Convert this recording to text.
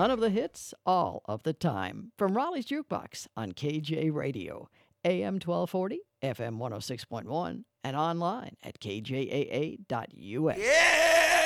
None of the hits, all of the time. From Raleigh's Jukebox on KJ Radio, AM 1240, FM 106.1, and online at kjaa.us. Yeah!